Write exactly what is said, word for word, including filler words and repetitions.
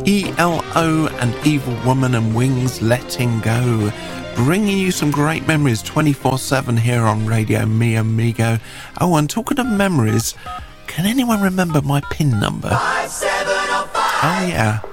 E L O and Evil Woman and Wings Letting Go. Bringing you some great memories twenty-four seven here on Radio Mi Amigo. Oh, and talking of memories, can anyone remember my PIN number? Five, seven, oh, five. Oh, yeah.